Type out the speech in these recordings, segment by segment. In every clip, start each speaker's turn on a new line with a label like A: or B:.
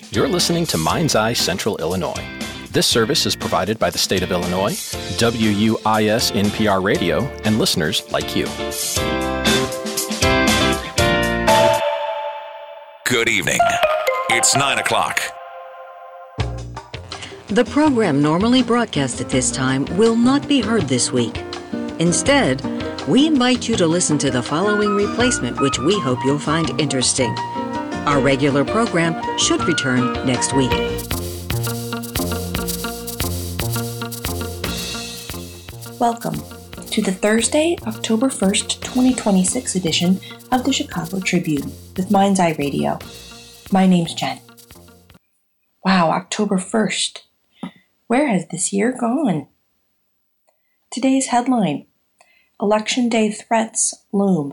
A: You're listening to Mind's Eye Central Illinois. This service is provided by the state of Illinois, WUIS NPR Radio, and listeners like you.
B: Good evening. It's 9 o'clock.
C: The program normally broadcast at this time will not be heard this week. Instead, we invite you to listen to the following replacement, which we hope you'll find interesting. Our regular program should return next week.
D: Welcome to the Thursday, October 1st, 2026 edition of the Chicago Tribune with Mind's Eye Radio. My name's Jen. Wow, October 1st. Where has this year gone? Today's headline: Election Day threats loom.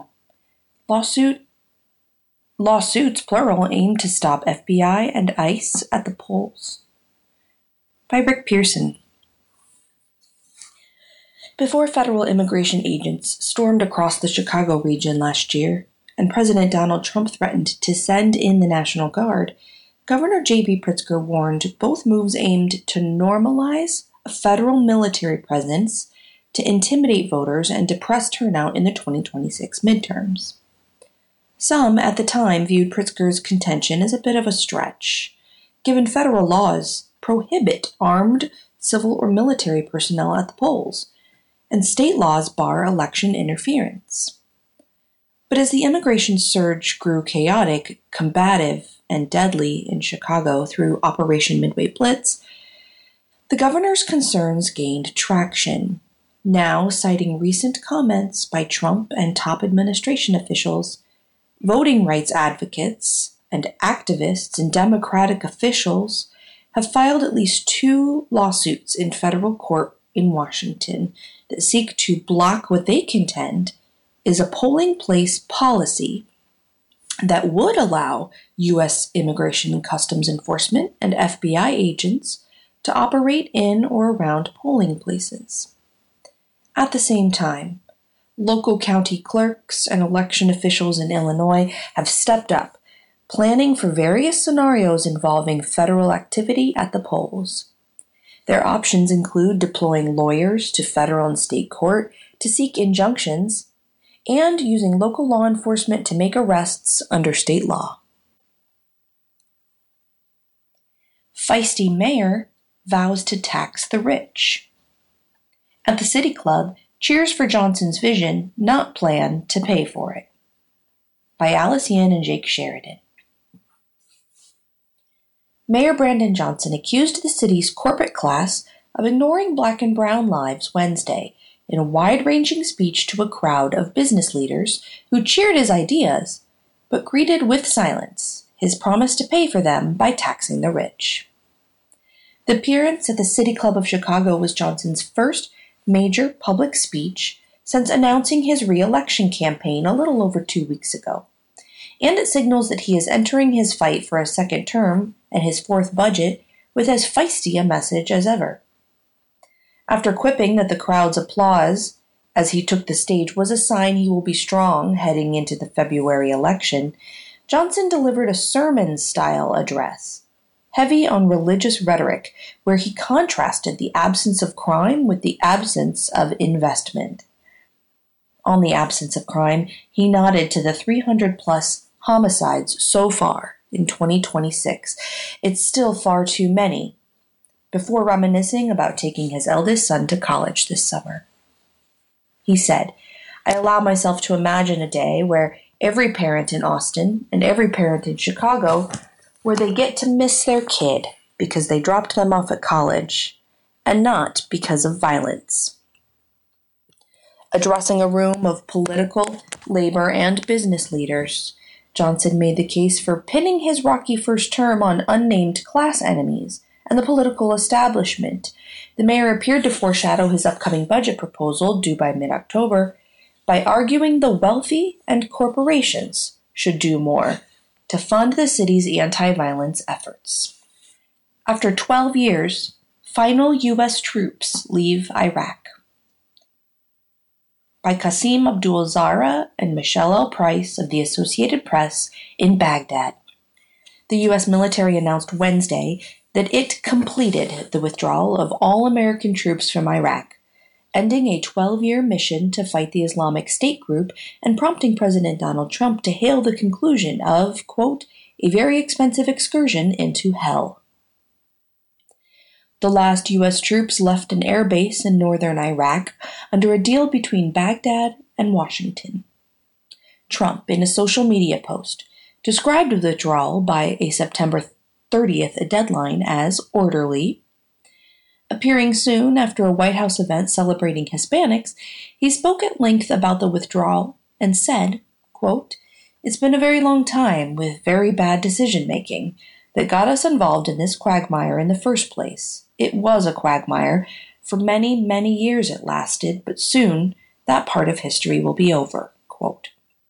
D: Lawsuits, plural, aim to stop FBI and ICE at the polls. By Rick Pearson. Before federal immigration agents stormed across the Chicago region last year, and President Donald Trump threatened to send in the National Guard, Governor J.B. Pritzker warned both moves aimed to normalize a federal military presence, to intimidate voters, and depress turnout in the 2026 midterms. Some, at the time, viewed Pritzker's contention as a bit of a stretch, given federal laws prohibit armed civil or military personnel at the polls, and state laws bar election interference. But as the immigration surge grew chaotic, combative, and deadly in Chicago through Operation Midway Blitz, the governor's concerns gained traction, now citing recent comments by Trump and top administration officials. Voting rights advocates and activists and Democratic officials have filed at least 2 lawsuits in federal court in Washington that seek to block what they contend is a polling place policy that would allow U.S. Immigration and Customs Enforcement and FBI agents to operate in or around polling places. At the same time, local county clerks and election officials in Illinois have stepped up, planning for various scenarios involving federal activity at the polls. Their options include deploying lawyers to federal and state court to seek injunctions, and using local law enforcement to make arrests under state law. Feisty mayor vows to tax the rich. At the City Club, cheers for Johnson's vision, not plan, to pay for it. By Alice Yin and Jake Sheridan. Mayor Brandon Johnson accused the city's corporate class of ignoring Black and brown lives Wednesday in a wide-ranging speech to a crowd of business leaders who cheered his ideas, but greeted with silence his promise to pay for them by taxing the rich. The appearance at the City Club of Chicago was Johnson's first major public speech since announcing his re-election campaign a little over 2 weeks ago, and it signals that he is entering his fight for a second term and his 4th budget with as feisty a message as ever. After quipping that the crowd's applause as he took the stage was a sign he will be strong heading into the February election, Johnson delivered a sermon-style address, heavy on religious rhetoric, where he contrasted the absence of crime with the absence of investment. On the absence of crime, he nodded to the 300-plus homicides so far in 2026. It's still far too many, before reminiscing about taking his eldest son to college this summer. He said, "I allow myself to imagine a day where every parent in Austin and every parent in Chicago where they get to miss their kid because they dropped them off at college, and not because of violence." Addressing a room of political, labor, and business leaders, Johnson made the case for pinning his rocky first term on unnamed class enemies and the political establishment. The mayor appeared to foreshadow his upcoming budget proposal, due by mid-October, by arguing the wealthy and corporations should do more to fund the city's anti-violence efforts. After 12 years, final U.S. troops leave Iraq. By Qasim Abdul-Zahra and Michelle L. Price of the Associated Press in Baghdad. The U.S. military announced Wednesday that it completed the withdrawal of all American troops from Iraq, ending a 12-year mission to fight the Islamic State group and prompting President Donald Trump to hail the conclusion of, quote, a very expensive excursion into hell. The last U.S. troops left an air base in northern Iraq under a deal between Baghdad and Washington. Trump, in a social media post, described the withdrawal by a September 30th deadline as orderly. Appearing soon after a White House event celebrating Hispanics, he spoke at length about the withdrawal and said, quote, it's been a very long time with very bad decision-making that got us involved in this quagmire in the first place. It was a quagmire. For many, many years it lasted, but soon that part of history will be over, quote.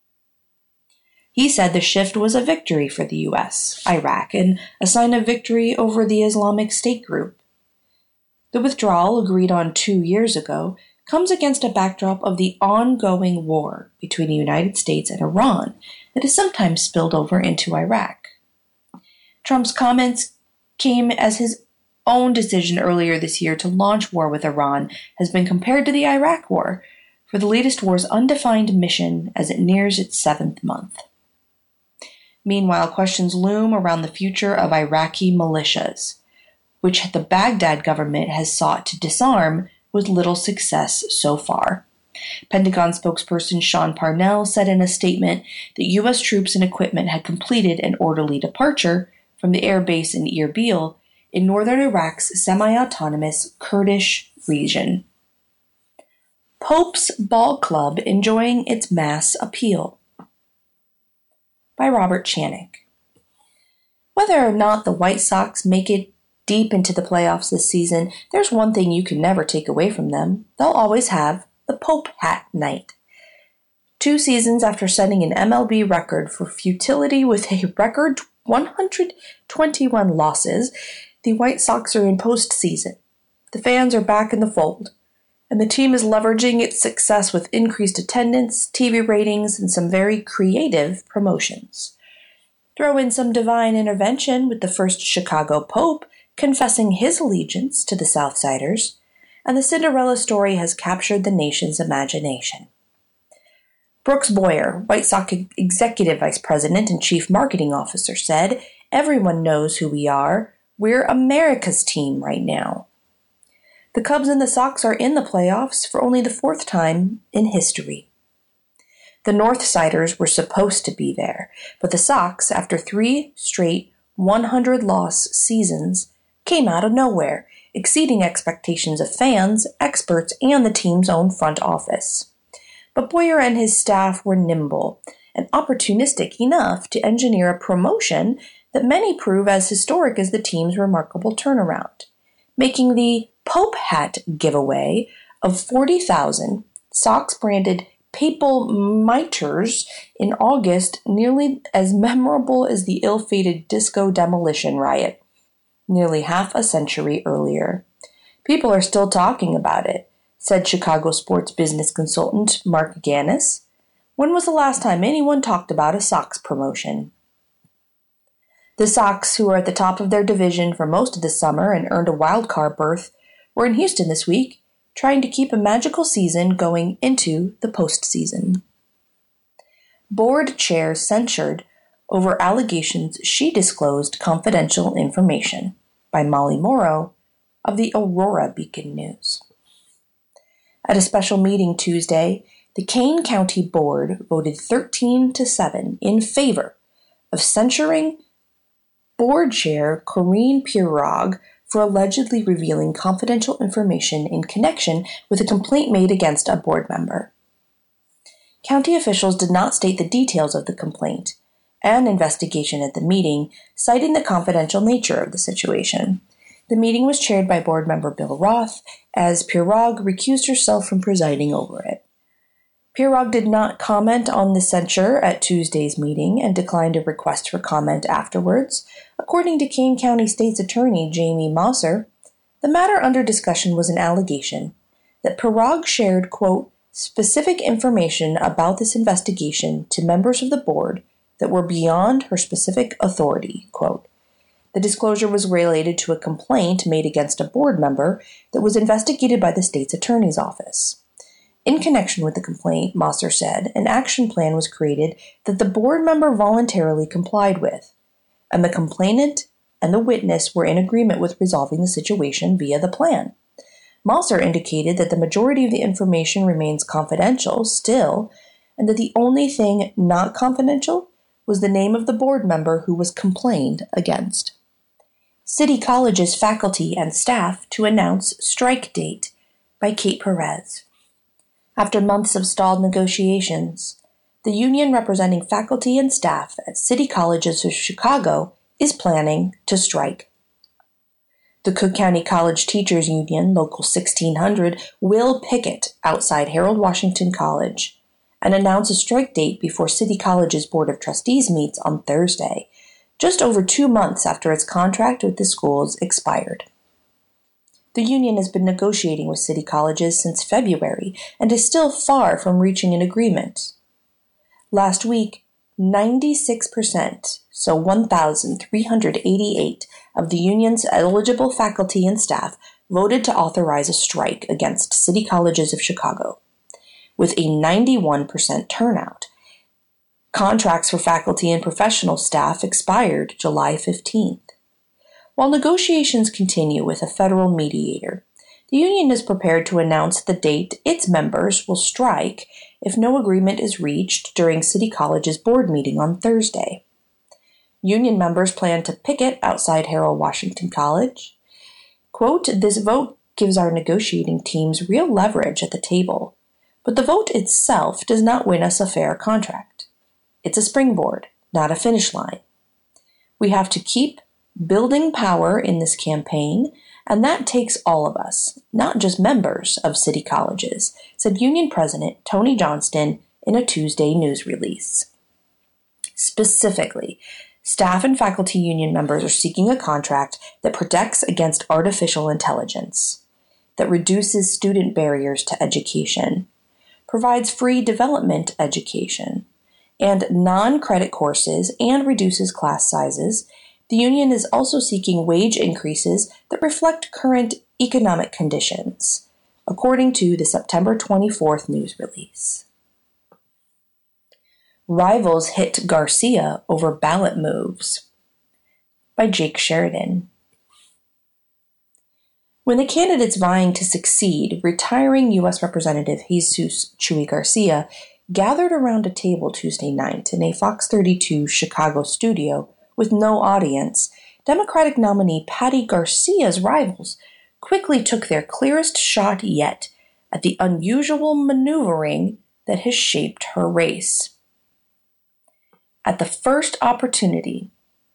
D: He said the shift was a victory for the U.S., Iraq, and a sign of victory over the Islamic State group. The withdrawal, agreed on 2 years ago, comes against a backdrop of the ongoing war between the United States and Iran that has sometimes spilled over into Iraq. Trump's comments came as his own decision earlier this year to launch war with Iran has been compared to the Iraq War, for the latest war's undefined mission as it nears its 7th month. Meanwhile, questions loom around the future of Iraqi militias, which the Baghdad government has sought to disarm with little success so far. Pentagon spokesperson Sean Parnell said in a statement that U.S. troops and equipment had completed an orderly departure from the air base in Erbil in northern Iraq's semi-autonomous Kurdish region. Pope's Ball Club enjoying its mass appeal. By Robert Chanik. Whether or not the White Sox make it deep into the playoffs this season, there's one thing you can never take away from them. They'll always have the Pope Hat Night. 2 seasons after setting an MLB record for futility with a record 121 losses, the White Sox are in postseason. The fans are back in the fold, and the team is leveraging its success with increased attendance, TV ratings, and some very creative promotions. Throw in some divine intervention with the first Chicago Pope confessing his allegiance to the Southsiders, and the Cinderella story has captured the nation's imagination. Brooks Boyer, White Sox Executive Vice President and Chief Marketing Officer, said, everyone knows who we are. We're America's team right now. The Cubs and the Sox are in the playoffs for only the 4th time in history. The Northsiders were supposed to be there, but the Sox, after 3 straight 100-loss seasons, came out of nowhere, exceeding expectations of fans, experts, and the team's own front office. But Boyer and his staff were nimble and opportunistic enough to engineer a promotion that many prove as historic as the team's remarkable turnaround, making the Pope Hat giveaway of 40,000 Sox-branded papal mitres in August nearly as memorable as the ill-fated disco demolition riot, nearly half a century earlier. People are still talking about it, said Chicago sports business consultant Mark Gannis. When was the last time anyone talked about a Sox promotion? The Sox, who are at the top of their division for most of the summer and earned a wild card berth, were in Houston this week, trying to keep a magical season going into the postseason. Board chair censured over allegations she disclosed confidential information, by Molly Morrow of the Aurora Beacon News. At a special meeting Tuesday, the Kane County Board voted 13-7 in favor of censuring board chair Corinne Pirog for allegedly revealing confidential information in connection with a complaint made against a board member. County officials did not state the details of the complaint, an investigation at the meeting, citing the confidential nature of the situation. The meeting was chaired by board member Bill Roth, as Pirog recused herself from presiding over it. Pirog did not comment on the censure at Tuesday's meeting and declined a request for comment afterwards. According to Kane County State's Attorney Jamie Mosser, the matter under discussion was an allegation that Pirog shared, quote, specific information about this investigation to members of the board that were beyond her specific authority, quote. The disclosure was related to a complaint made against a board member that was investigated by the state's attorney's office. In connection with the complaint, Mosser said, an action plan was created that the board member voluntarily complied with, and the complainant and the witness were in agreement with resolving the situation via the plan. Mosser indicated that the majority of the information remains confidential still, and that the only thing not confidential was the name of the board member who was complained against. City College's faculty and staff to announce strike date by Kate Perez. After months of stalled negotiations, the union representing faculty and staff at City Colleges of Chicago is planning to strike. The Cook County College Teachers Union, Local 1600, will picket outside Harold Washington College and announce a strike date before City College's Board of Trustees meets on Thursday, just over 2 months after its contract with the schools expired. The union has been negotiating with city colleges since February and is still far from reaching an agreement. Last week, 96%, so 1,388 of the union's eligible faculty and staff voted to authorize a strike against City Colleges of Chicago, with a 91% turnout. Contracts for faculty and professional staff expired July 15th. While negotiations continue with a federal mediator, the union is prepared to announce the date its members will strike if no agreement is reached during City College's board meeting on Thursday. Union members plan to picket outside Harold Washington College. Quote, this vote gives our negotiating teams real leverage at the table, but the vote itself does not win us a fair contract. It's a springboard, not a finish line. We have to keep building power in this campaign, and that takes all of us, not just members of city colleges, said Union President Tony Johnston in a Tuesday news release. Specifically, staff and faculty union members are seeking a contract that protects against artificial intelligence, that reduces student barriers to education, provides free development education, and non-credit courses, and reduces class sizes. The union is also seeking wage increases that reflect current economic conditions, according to the September 24th news release. Rivals hit Garcia over ballot moves, by Jake Sheridan. When the candidates vying to succeed retiring U.S. Representative Jesus Chuy Garcia gathered around a table Tuesday night in a Fox 32 Chicago studio with no audience, Democratic nominee Patty Garcia's rivals quickly took their clearest shot yet at the unusual maneuvering that has shaped her race. At the first opportunity,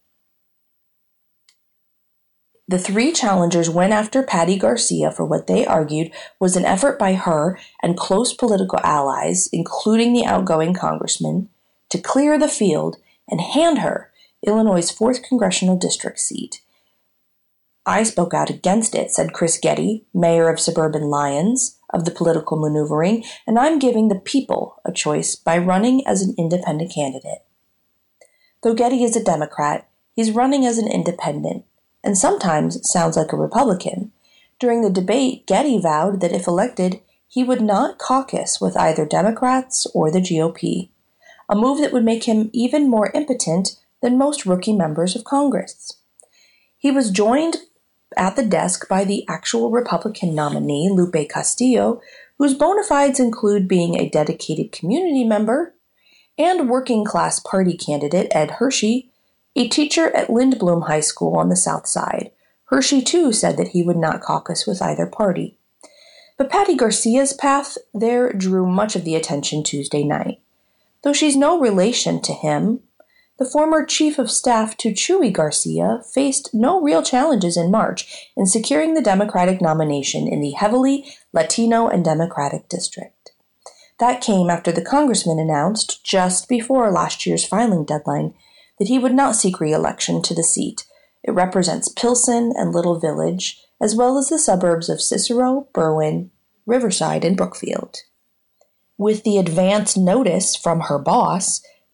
D: the three challengers went after Patty Garcia for what they argued was an effort by her and close political allies, including the outgoing congressman, to clear the field and hand her Illinois' 4th congressional district seat. I spoke out against it, said Chris Getty, mayor of suburban Lyons, of the political maneuvering, and I'm giving the people a choice by running as an independent candidate. Though Getty is a Democrat, he's running as an independent, and sometimes sounds like a Republican. During the debate, Getty vowed that if elected, he would not caucus with either Democrats or the GOP, a move that would make him even more impotent than most rookie members of Congress. He was joined at the desk by the actual Republican nominee, Lupe Castillo, whose bona fides include being a dedicated community member, and working-class party candidate Ed Hershey, a teacher at Lindblom High School on the South Side. Hershey, too, said that he would not caucus with either party. But Patty Garcia's path there drew much of the attention Tuesday night. Though she's no relation to him, the former chief of staff to Chuy Garcia faced no real challenges in March in securing the Democratic nomination in the heavily Latino and Democratic district. That came after the congressman announced, just before last year's filing deadline, that he would not seek re-election to the seat. It represents Pilsen and Little Village, as well as the suburbs of Cicero, Berwyn, Riverside, and Brookfield. With the advance notice from her boss,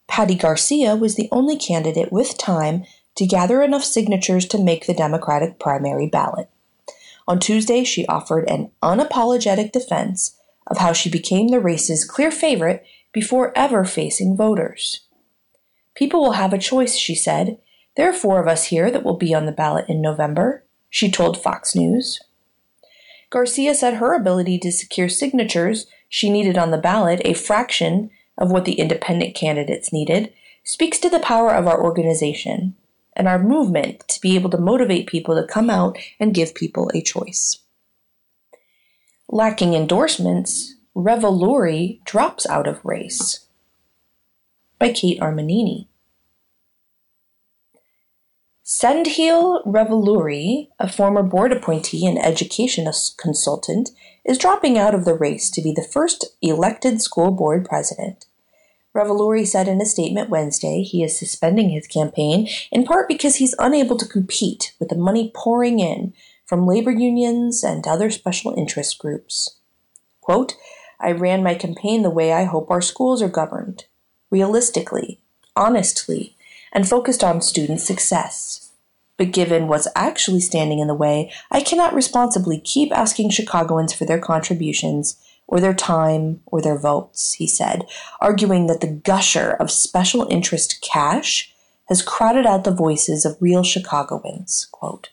D: Patty Garcia was the only candidate with time to gather enough signatures to make the Democratic primary ballot. On Tuesday, she offered an unapologetic defense of how she became the race's clear favorite before ever facing voters. "People will have a choice," she said. "There are 4 of us here that will be on the ballot in November," she told Fox News. Garcia said her ability to secure signatures she needed on the ballot, a fraction of what the independent candidates needed, speaks to the power of our organization and our movement to be able to motivate people to come out and give people a choice. Lacking endorsements, Revolori drops out of race. By Kate Armanini. Sendhil Revolori, a former board appointee and education consultant, is dropping out of the race to be the first elected school board president. Revolori said in a statement Wednesday he is suspending his campaign in part because he's unable to compete with the money pouring in from labor unions and other special interest groups. Quote, "I ran my campaign the way I hope our schools are governed, realistically, honestly, and focused on student success. But given what's actually standing in the way, I cannot responsibly keep asking Chicagoans for their contributions or their time or their votes," he said, arguing that the gusher of special interest cash has crowded out the voices of real Chicagoans. Quote,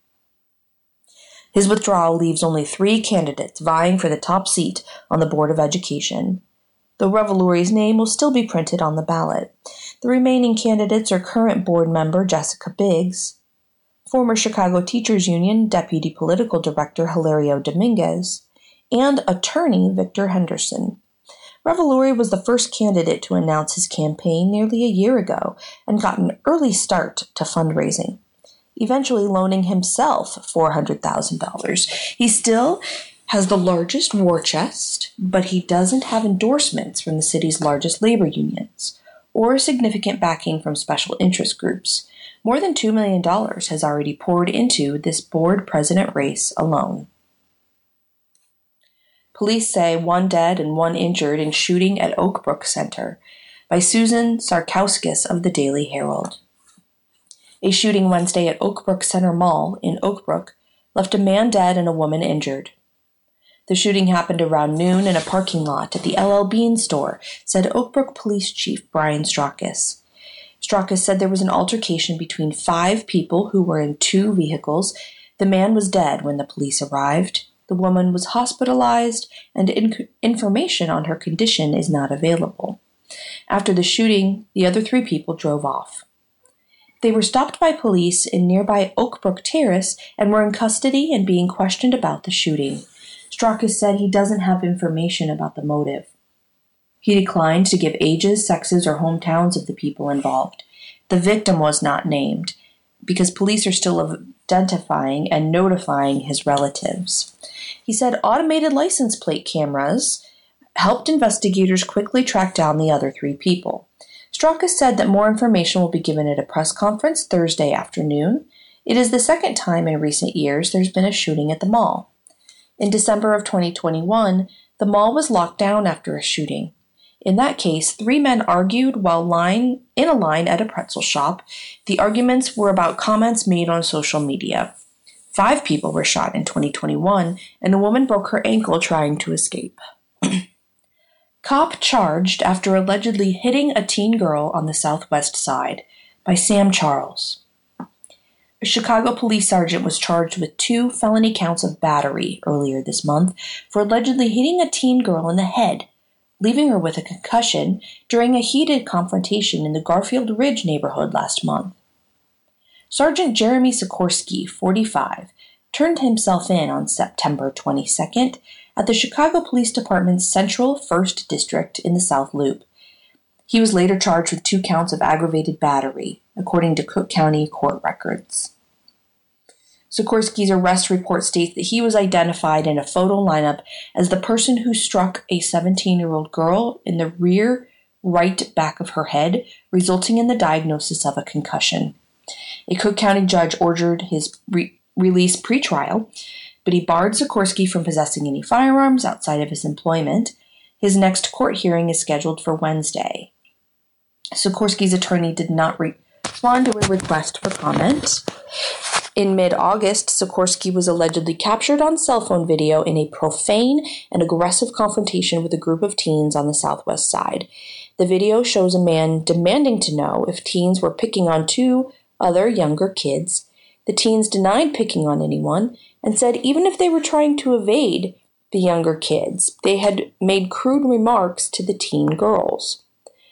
D: his withdrawal leaves only 3 candidates vying for the top seat on the Board of Education, though Revolori's name will still be printed on the ballot. The remaining candidates are current board member Jessica Biggs, former Chicago Teachers Union Deputy Political Director Hilario Dominguez, and attorney Victor Henderson. Revolori was the first candidate to announce his campaign nearly a year ago and got an early start to fundraising, eventually loaning himself $400,000. He still has the largest war chest, but he doesn't have endorsements from the city's largest labor unions or significant backing from special interest groups. More than $2 million has already poured into this board president race alone. Police say 1 dead and 1 injured in shooting at Oak Brook Center, by Susan Sarkowskis of the Daily Herald. A shooting Wednesday at Oak Brook Center Mall in Oak Brook left a man dead and a woman injured. The shooting happened around noon in a parking lot at the LL Bean store, said Oak Brook Police Chief Brian Strauckas. Strauckas said there was an altercation between 5 people who were in 2 vehicles. The man was dead when the police arrived. The woman was hospitalized, and information on her condition is not available. After the shooting, the other 3 people drove off. They were stopped by police in nearby Oak Brook Terrace and were in custody and being questioned about the shooting. Strauckas said he doesn't have information about the motive. He declined to give ages, sexes, or hometowns of the people involved. The victim was not named because police are still identifying and notifying his relatives. He said automated license plate cameras helped investigators quickly track down the other 3 people. Strauckas said that more information will be given at a press conference Thursday afternoon. It is the second time in recent years there's been a shooting at the mall. In December of 2021, the mall was locked down after a shooting. In that case, 3 men argued while in a line at a pretzel shop. The arguments were about comments made on social media. 5 people were shot in 2021, and a woman broke her ankle trying to escape. Cop charged after allegedly hitting a teen girl on the Southwest Side, by Sam Charles. A Chicago police sergeant was charged with 2 felony counts of battery earlier this month for allegedly hitting a teen girl in the head, leaving her with a concussion during a heated confrontation in the Garfield Ridge neighborhood last month. Sergeant Jeremy Sikorsky, 45, turned himself in on September 22nd at the Chicago Police Department's Central 1st District in the South Loop. He was later charged with 2 counts of aggravated battery, according to Cook County court records. Sikorsky's arrest report states that he was identified in a photo lineup as the person who struck a 17-year-old girl in the rear right back of her head, resulting in the diagnosis of a concussion. A Cook County judge ordered his release pre-trial, but he barred Sikorsky from possessing any firearms outside of his employment. His next court hearing is scheduled for Wednesday. Sikorsky's attorney did not respond to a request for comment. In mid-August, Sikorsky was allegedly captured on cell phone video in a profane and aggressive confrontation with a group of teens on the Southwest Side. The video shows a man demanding to know if teens were picking on two other younger kids. The teens denied picking on anyone and said even if they were trying to evade the younger kids, they had made crude remarks to the teen girls.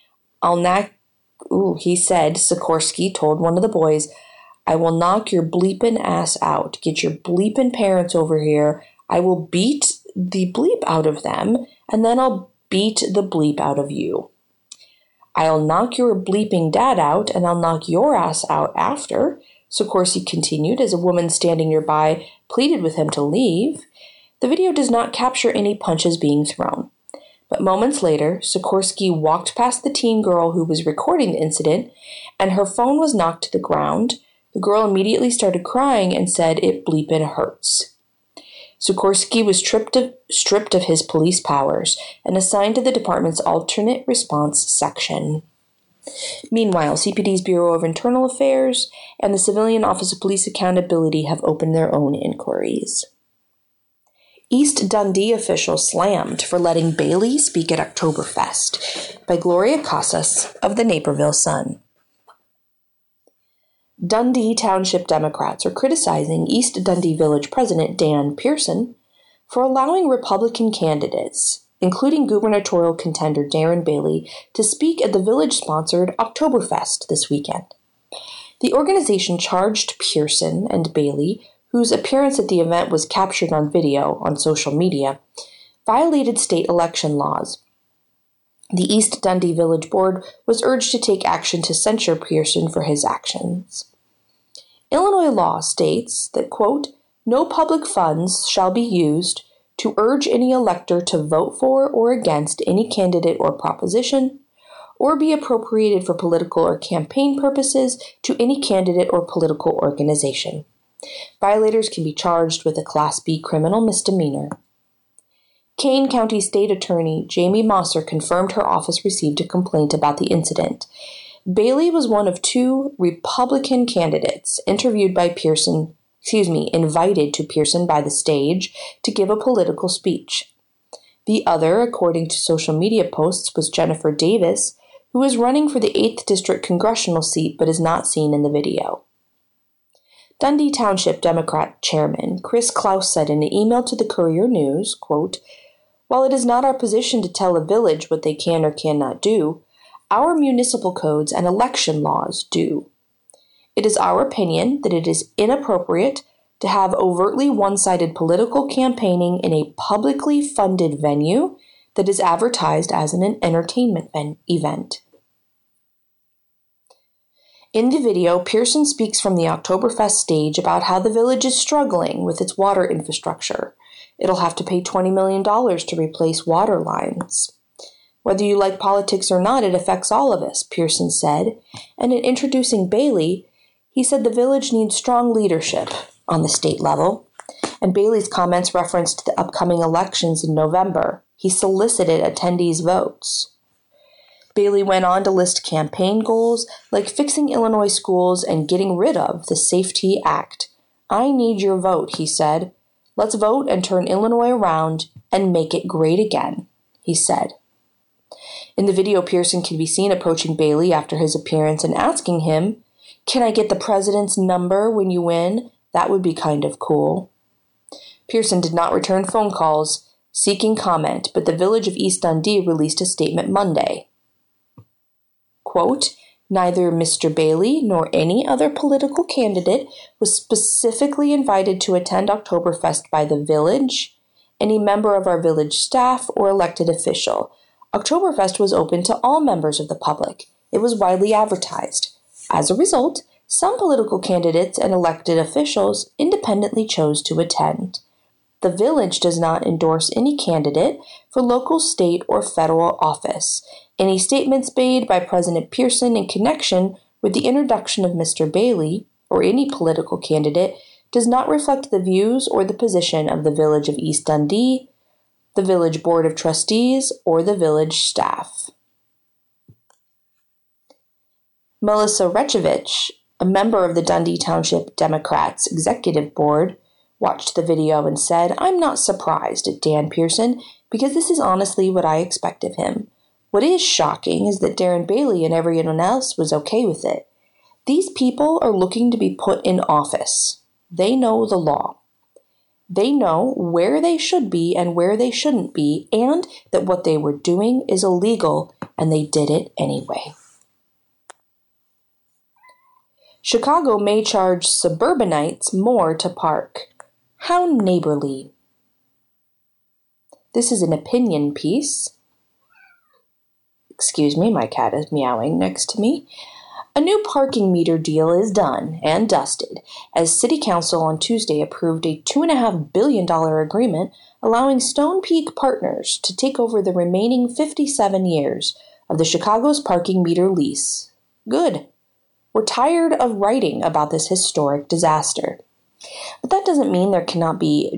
D: He said, Sikorsky told one of the boys, "I will knock your bleepin' ass out. Get your bleepin' parents over here. I will beat the bleep out of them, and then I'll beat the bleep out of you. I'll knock your bleeping dad out, and I'll knock your ass out after," Sikorsky continued as a woman standing nearby pleaded with him to leave. The video does not capture any punches being thrown. But moments later, Sikorsky walked past the teen girl who was recording the incident, and her phone was knocked to the ground. The girl immediately started crying and said, "It bleepin' hurts." Sikorsky was stripped of his police powers and assigned to the department's alternate response section. Meanwhile, CPD's Bureau of Internal Affairs and the Civilian Office of Police Accountability have opened their own inquiries. East Dundee officials slammed for letting Bailey speak at Oktoberfest by Gloria Casas of the Naperville Sun. Dundee Township Democrats are criticizing East Dundee Village President Dan Pearson for allowing Republican candidates, including gubernatorial contender Darren Bailey, to speak at the village-sponsored Oktoberfest this weekend. The organization charged Pearson and Bailey, whose appearance at the event was captured on video on social media, violated state election laws. The East Dundee Village Board was urged to take action to censure Pearson for his actions. Illinois law states that, quote, "No public funds shall be used to urge any elector to vote for or against any candidate or proposition, or be appropriated for political or campaign purposes to any candidate or political organization. Violators can be charged with a Class B criminal misdemeanor." Kane County State Attorney Jamie Mosser confirmed her office received a complaint about the incident. Bailey was one of two Republican candidates invited to Pearson by the stage to give a political speech. The other, according to social media posts, was Jennifer Davis, who is running for the 8th District congressional seat but is not seen in the video. Dundee Township Democrat Chairman Chris Klaus said in an email to the Courier News, quote, "While it is not our position to tell a village what they can or cannot do, our municipal codes and election laws do. It is our opinion that it is inappropriate to have overtly one-sided political campaigning in a publicly funded venue that is advertised as an entertainment event." In the video, Pearson speaks from the Oktoberfest stage about how the village is struggling with its water infrastructure. It'll have to pay $20 million to replace water lines. "Whether you like politics or not, it affects all of us," Pearson said. And in introducing Bailey, he said the village needs strong leadership on the state level. And Bailey's comments referenced the upcoming elections in November. He solicited attendees' votes. Bailey went on to list campaign goals like fixing Illinois schools and getting rid of the Safety Act. "I need your vote," he said. "Let's vote and turn Illinois around and make it great again," he said. In the video, Pearson can be seen approaching Bailey after his appearance and asking him, "Can I get the president's number when you win? That would be kind of cool." Pearson did not return phone calls seeking comment, but the village of East Dundee released a statement Monday. Quote, "Neither Mr. Bailey nor any other political candidate was specifically invited to attend Oktoberfest by the village, any member of our village staff, or elected official. Oktoberfest was open to all members of the public. It was widely advertised. As a result, some political candidates and elected officials independently chose to attend. The village does not endorse any candidate for local, state, or federal office. Any statements made by President Pearson in connection with the introduction of Mr. Bailey, or any political candidate, does not reflect the views or the position of the village of East Dundee, the village board of trustees, or the village staff." Melissa Rechevich, a member of the Dundee Township Democrats Executive Board, watched the video and said, "I'm not surprised at Dan Pearson because this is honestly what I expect of him. What is shocking is that Darren Bailey and everyone else was okay with it. These people are looking to be put in office. They know the law. They know where they should be and where they shouldn't be, and that what they were doing is illegal, and they did it anyway." Chicago may charge suburbanites more to park. How neighborly. This is an opinion piece. Excuse me, my cat is meowing next to me. A new parking meter deal is done and dusted, as City Council on Tuesday approved a $2.5 billion agreement allowing Stone Peak Partners to take over the remaining 57 years of the Chicago's parking meter lease. Good. We're tired of writing about this historic disaster. But that doesn't mean there cannot be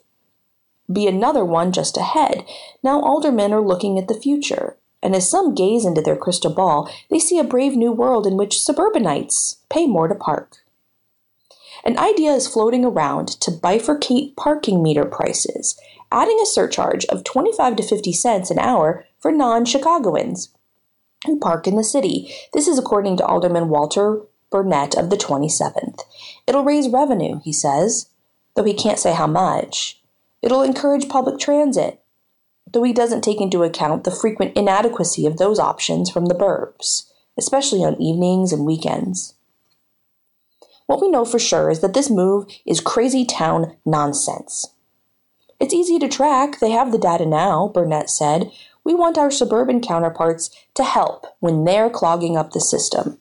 D: another one just ahead. Now aldermen are looking at the future, and as some gaze into their crystal ball, they see a brave new world in which suburbanites pay more to park. An idea is floating around to bifurcate parking meter prices, adding a surcharge of 25 to 50 cents an hour for non-Chicagoans who park in the city. This is according to Alderman Walter Burnett of the 27th. It'll raise revenue, he says, though he can't say how much. It'll encourage public transit, though he doesn't take into account the frequent inadequacy of those options from the burbs, especially on evenings and weekends. What we know for sure is that this move is crazy town nonsense. It's easy to track. They have the data now, Burnett said. We want our suburban counterparts to help when they're clogging up the system.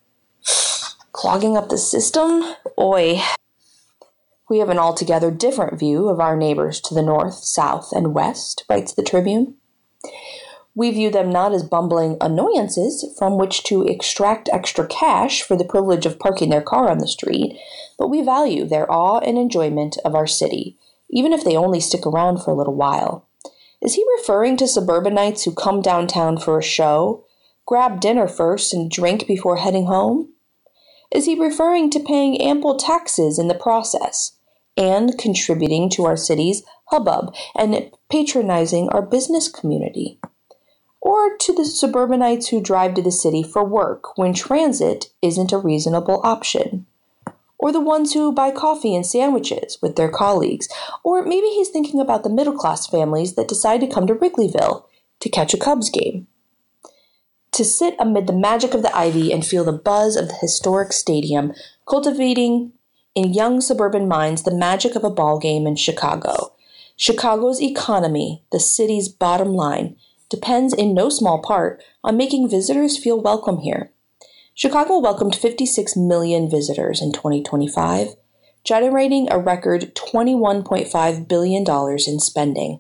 D: Clogging up the system? Oi. We have an altogether different view of our neighbors to the north, south, and west, writes the Tribune. We view them not as bumbling annoyances from which to extract extra cash for the privilege of parking their car on the street, but we value their awe and enjoyment of our city, even if they only stick around for a little while. Is he referring to suburbanites who come downtown for a show, grab dinner first, and drink before heading home? Is he referring to paying ample taxes in the process, and contributing to our city's hubbub and patronizing our business community? Or to the suburbanites who drive to the city for work when transit isn't a reasonable option? Or the ones who buy coffee and sandwiches with their colleagues? Or maybe he's thinking about the middle-class families that decide to come to Wrigleyville to catch a Cubs game, to sit amid the magic of the ivy and feel the buzz of the historic stadium, cultivating in young suburban minds the magic of a ball game in Chicago. Chicago's economy, the city's bottom line, depends in no small part on making visitors feel welcome here. Chicago welcomed 56 million visitors in 2025, generating a record $21.5 billion in spending.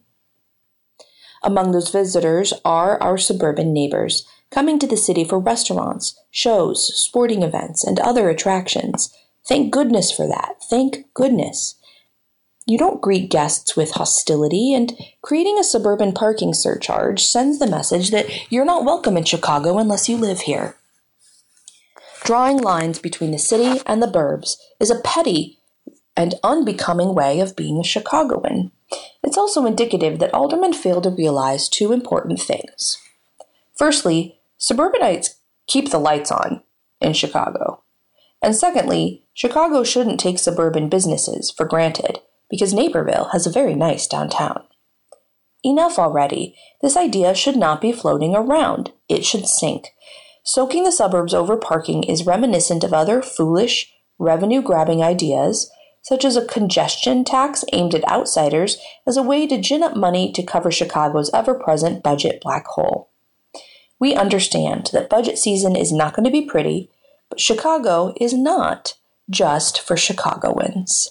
D: Among those visitors are our suburban neighbors, coming to the city for restaurants, shows, sporting events, and other attractions. Thank goodness for that. Thank goodness. You don't greet guests with hostility, and creating a suburban parking surcharge sends the message that you're not welcome in Chicago unless you live here. Drawing lines between the city and the burbs is a petty and unbecoming way of being a Chicagoan. It's also indicative that aldermen fail to realize two important things. Firstly, suburbanites keep the lights on in Chicago. And secondly, Chicago shouldn't take suburban businesses for granted, because Naperville has a very nice downtown. Enough already. This idea should not be floating around. It should sink. Soaking the suburbs over parking is reminiscent of other foolish, revenue-grabbing ideas, such as a congestion tax aimed at outsiders as a way to gin up money to cover Chicago's ever-present budget black hole. We understand that budget season is not going to be pretty, but Chicago is not just for Chicagoans.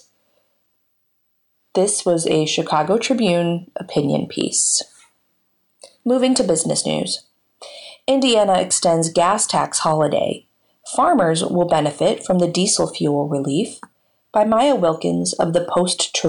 D: This was a Chicago Tribune opinion piece. Moving to business news. Indiana extends gas tax holiday. Farmers will benefit from the diesel fuel relief, by Maya Wilkins of the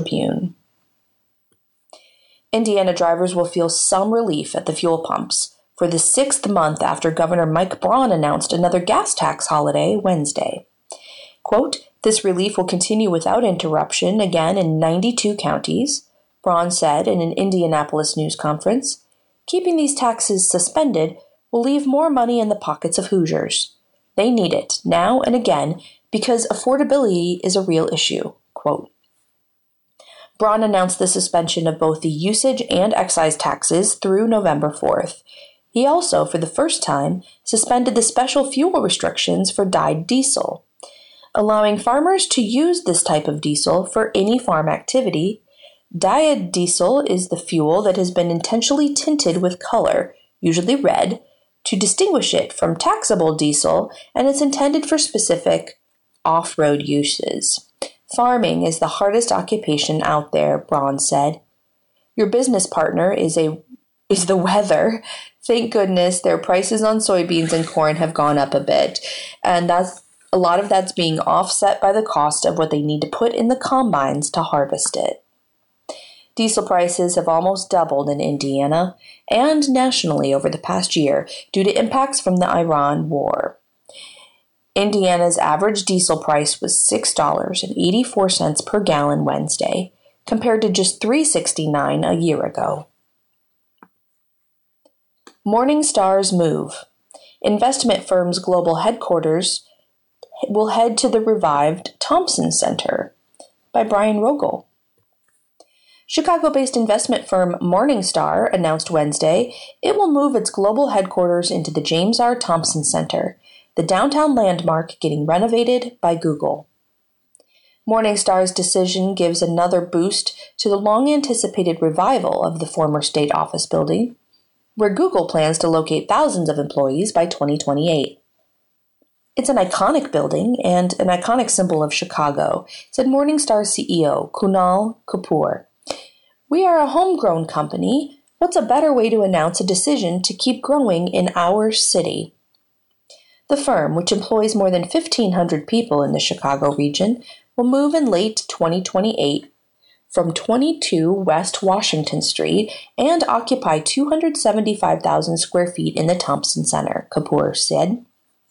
D: Post-Tribune. Indiana drivers will feel some relief at the fuel pumps for the 6th month after Governor Mike Braun announced another gas tax holiday Wednesday. Quote, "This relief will continue without interruption again in 92 counties," Braun said in an Indianapolis news conference. "Keeping these taxes suspended will leave more money in the pockets of Hoosiers. They need it now and again because affordability is a real issue." Quote. Braun announced the suspension of both the usage and excise taxes through November 4th. He also, for the first time, suspended the special fuel restrictions for dyed diesel, allowing farmers to use this type of diesel for any farm activity. Dyed diesel is the fuel that has been intentionally tinted with color, usually red, to distinguish it from taxable diesel, and is intended for specific off-road uses. "Farming is the hardest occupation out there," Braun said. "Your business partner is the weather. Thank goodness their prices on soybeans and corn have gone up a bit, and a lot of that's being offset by the cost of what they need to put in the combines to harvest it." Diesel prices have almost doubled in Indiana and nationally over the past year due to impacts from the Iran war. Indiana's average diesel price was $6.84 per gallon Wednesday, compared to just $3.69 a year ago. Morningstar's move. Investment firm's global headquarters will head to the revived Thompson Center, by Brian Rogel. Chicago-based investment firm Morningstar announced Wednesday it will move its global headquarters into the James R. Thompson Center, the downtown landmark getting renovated by Google. Morningstar's decision gives another boost to the long-anticipated revival of the former state office building, where Google plans to locate thousands of employees by 2028. "It's an iconic building and an iconic symbol of Chicago," said Morningstar CEO Kunal Kapoor. "We are a homegrown company. What's a better way to announce a decision to keep growing in our city?" The firm, which employs more than 1,500 people in the Chicago region, will move in late 2028 from 22 West Washington Street and occupy 275,000 square feet in the Thompson Center, Kapoor said.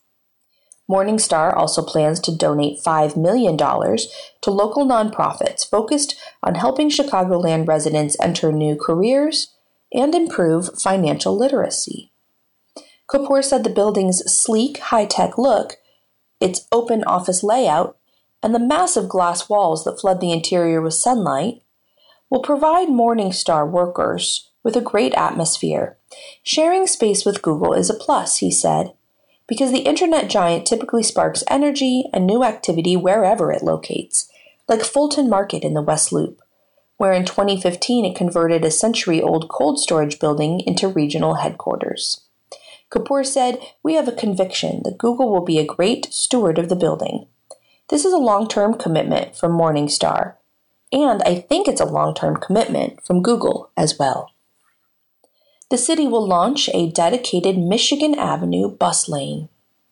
D: Morningstar also plans to donate $5 million to local nonprofits focused on helping Chicagoland residents enter new careers and improve financial literacy. Kapoor said the building's sleek, high-tech look, its open office layout, and the massive glass walls that flood the interior with sunlight will provide Morningstar workers with a great atmosphere. "Sharing space with Google is a plus," he said, because the internet giant typically sparks energy and new activity wherever it locates, like Fulton Market in the West Loop, where in 2015 it converted a century-old cold storage building into regional headquarters. Kapoor said, "We have a conviction that Google will be a great steward of the building. This is a long-term commitment from Morningstar, and I think it's a long-term commitment from Google as well." The city will launch a dedicated Michigan Avenue bus lane.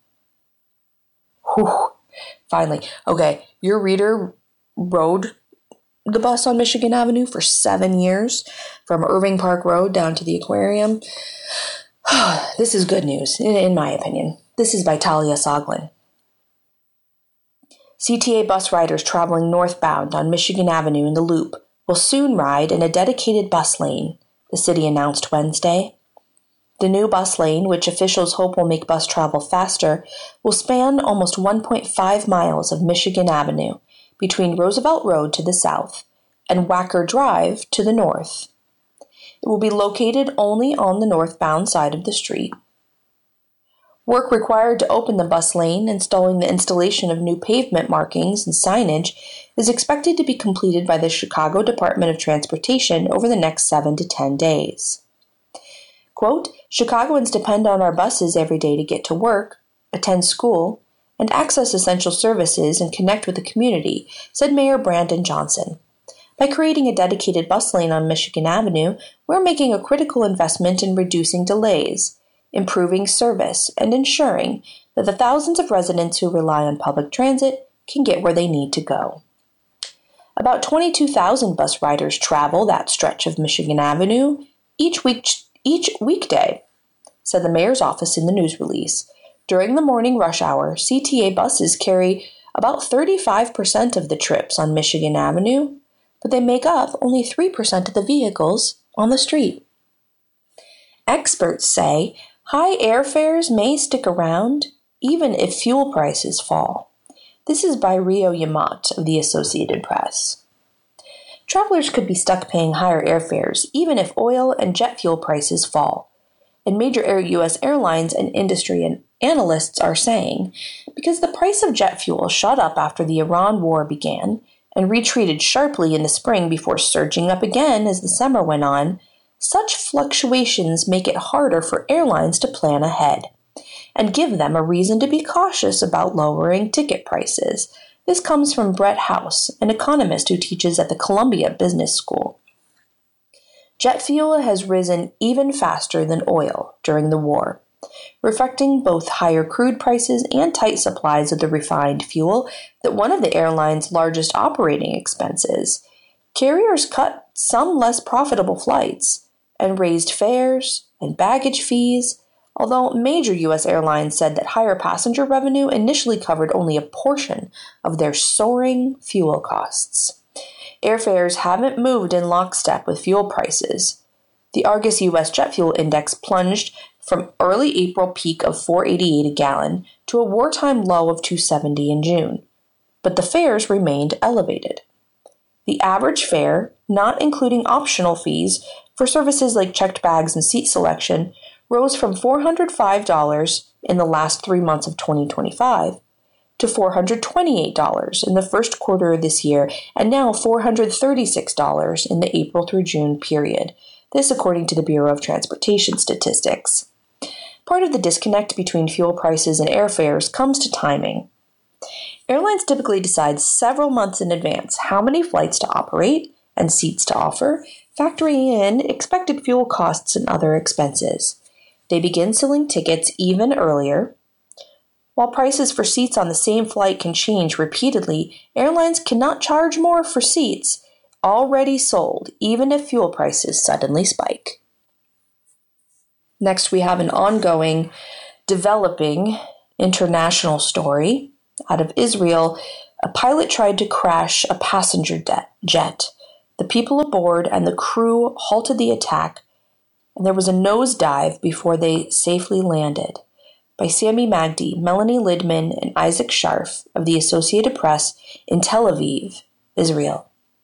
D: Whew, finally. Okay, your reader rode the bus on Michigan Avenue for 7 years, from Irving Park Road down to the aquarium. This is good news, in my opinion. This is by Talia Soglin. CTA bus riders traveling northbound on Michigan Avenue in the Loop will soon ride in a dedicated bus lane, the city announced Wednesday. The new bus lane, which officials hope will make bus travel faster, will span almost 1.5 miles of Michigan Avenue between Roosevelt Road to the south and Wacker Drive to the north. It will be located only on the northbound side of the street. Work required to open the bus lane, installing the installation of new pavement markings and signage, is expected to be completed by the Chicago Department of Transportation over the next 7 to 10 days. Quote, "Chicagoans depend on our buses every day to get to work, attend school, and access essential services and connect with the community," said Mayor Brandon Johnson. "By creating a dedicated bus lane on Michigan Avenue, we're making a critical investment in reducing delays, improving service, and ensuring that the thousands of residents who rely on public transit can get where they need to go." About 22,000 bus riders travel that stretch of Michigan Avenue each weekday. said the mayor's office in the news release. During the morning rush hour, CTA buses carry about 35% of the trips on Michigan Avenue, but they make up only 3% of the vehicles on the street. Experts say high airfares may stick around even if fuel prices fall. This is by Rio Yamat of the Associated Press. Travelers could be stuck paying higher airfares even if oil and jet fuel prices fall. And major U.S. airlines and industry and analysts are saying, because the price of jet fuel shot up after the Iran war began and retreated sharply in the spring before surging up again as the summer went on, such fluctuations make it harder for airlines to plan ahead and give them a reason to be cautious about lowering ticket prices. This comes from Brett House, an economist who teaches at the Columbia Business School. Jet fuel has risen even faster than oil during the war, reflecting both higher crude prices and tight supplies of the refined fuel that one of the airline's largest operating expenses. Carriers cut some less profitable flights and raised fares and baggage fees, although major U.S. airlines said that higher passenger revenue initially covered only a portion of their soaring fuel costs. Airfares haven't moved in lockstep with fuel prices. The Argus U.S. Jet Fuel Index plunged from early April peak of $4.88 a gallon to a wartime low of $2.70 in June, but the fares remained elevated. The average fare, not including optional fees for services like checked bags and seat selection, rose from $405 in the last 3 months of 2025 to $428 in the first quarter of this year, and now $436 in the April through June period. This according to the Bureau of Transportation Statistics. Part of the disconnect between fuel prices and airfares comes to timing. Airlines typically decide several months in advance how many flights to operate and seats to offer, factoring in expected fuel costs and other expenses. They begin selling tickets even earlier. While prices for seats on the same flight can change repeatedly, airlines cannot charge more for seats already sold, even if fuel prices suddenly spike. Next, we have an ongoing, developing international story out of Israel. A pilot tried to crash a passenger jet. The people aboard and the crew halted the attack, and there was a nosedive before they safely landed. By Sami Magdi, Melanie Lidman, and Isaac Sharf of the Associated Press in Tel Aviv, Israel.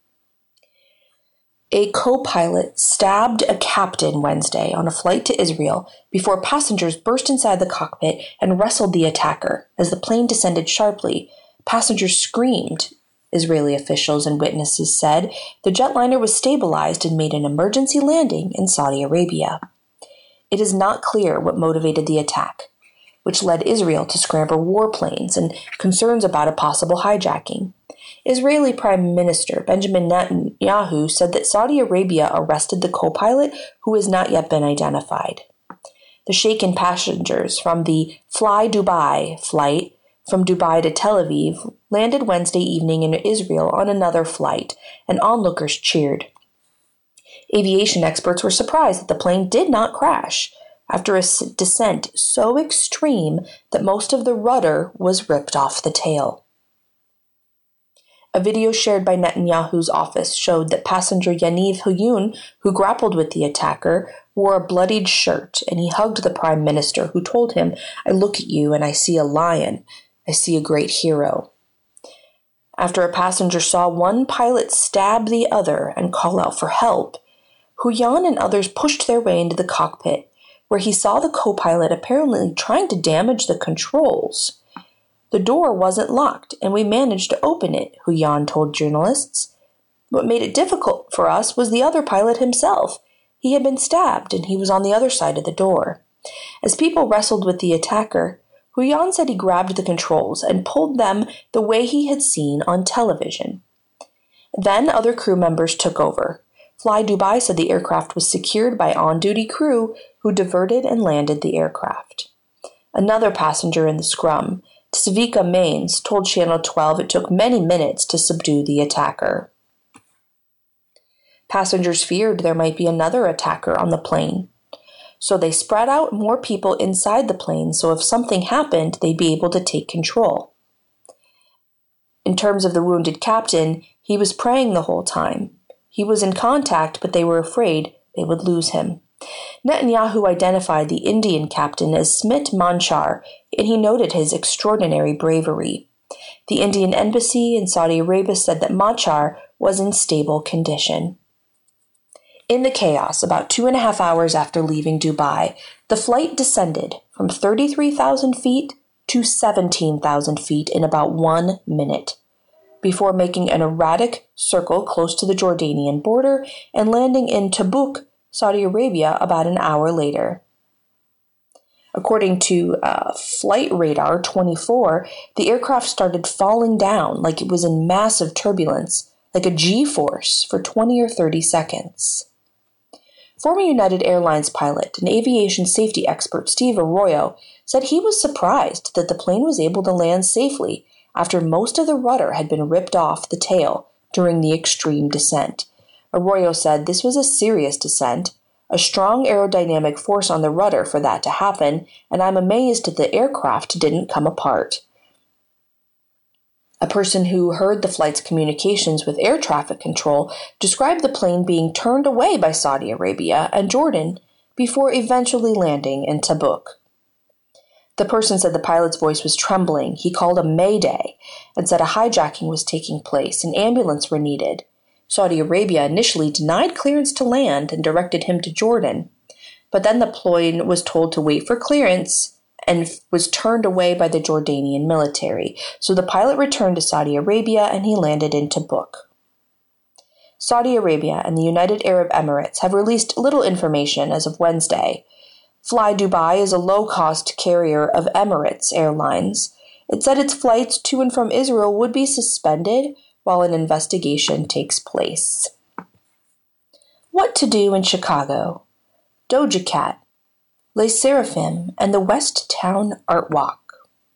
D: A co-pilot stabbed a captain Wednesday on a flight to Israel before passengers burst inside the cockpit and wrestled the attacker. As the plane descended sharply, passengers screamed, Israeli officials and witnesses said. The jetliner was stabilized and made an emergency landing in Saudi Arabia. It is not clear what motivated the attack, which led Israel to scramble warplanes and concerns about a possible hijacking. Israeli Prime Minister Benjamin Netanyahu said that Saudi Arabia arrested the co-pilot, who has not yet been identified. The shaken passengers from the Fly Dubai flight from Dubai to Tel Aviv landed Wednesday evening in Israel on another flight, and onlookers cheered. Aviation experts were surprised that the plane did not crash after a descent so extreme that most of the rudder was ripped off the tail. A video shared by Netanyahu's office showed that passenger Yaniv Huyun, who grappled with the attacker, wore a bloodied shirt, and he hugged the prime minister, who told him, "I look at you and I see a lion. I see a great hero." After a passenger saw one pilot stab the other and call out for help, Huyun and others pushed their way into the cockpit, where he saw the co-pilot apparently trying to damage the controls. "The door wasn't locked, and we managed to open it," Huyun told journalists. "What made it difficult for us was the other pilot himself. He had been stabbed, and he was on the other side of the door." As people wrestled with the attacker, Huyun said he grabbed the controls and pulled them the way he had seen on television. Then other crew members took over. Fly Dubai said the aircraft was secured by on-duty crew who diverted and landed the aircraft. Another passenger in the scrum, Tzvika Maines, told Channel 12 it took many minutes to subdue the attacker. Passengers feared there might be another attacker on the plane. so they spread out more people inside the plane so if something happened, they'd be able to take control. In terms of the wounded captain, he was praying the whole time. He was in contact, but they were afraid they would lose him. Netanyahu identified the Indian captain as Smit Manchar, and he noted his extraordinary bravery. The Indian embassy in Saudi Arabia said that Manchar was in stable condition. In the chaos, about 2.5 hours after leaving Dubai, the flight descended from 33,000 feet to 17,000 feet in about 1 minute, before making an erratic circle close to the Jordanian border and landing in Tabuk, Saudi Arabia, about an hour later. According to Flight Radar 24, the aircraft started falling down like it was in massive turbulence, like a G-force, for 20 or 30 seconds. Former United Airlines pilot and aviation safety expert Steve Arroyo said he was surprised that the plane was able to land safely after most of the rudder had been ripped off the tail during the extreme descent. Arroyo said this was a serious descent, a strong aerodynamic force on the rudder for that to happen, and I'm amazed that the aircraft didn't come apart. A person who heard the flight's communications with air traffic control described the plane being turned away by Saudi Arabia and Jordan before eventually landing in Tabuk. The person said the pilot's voice was trembling. He called a mayday and said a hijacking was taking place and ambulance were needed. Saudi Arabia initially denied clearance to land and directed him to Jordan, but then the plane was told to wait for clearance and was turned away by the Jordanian military. So the pilot returned to Saudi Arabia and he landed in Tabuk. Saudi Arabia and the United Arab Emirates have released little information as of Wednesday. Fly Dubai is a low-cost carrier of Emirates Airlines. It said its flights to and from Israel would be suspended while an investigation takes place. What to do in Chicago? Doja Cat, Les Seraphim, and the West Town Art Walk.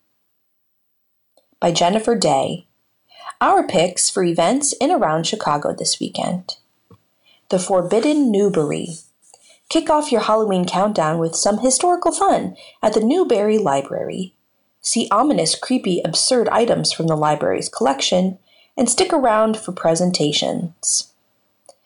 D: By Jennifer Day. Our picks for events in around Chicago this weekend. The Forbidden Newbery. Kick off your Halloween countdown with some historical fun at the Newberry Library. See ominous, creepy, absurd items from the library's collection, and stick around for presentations.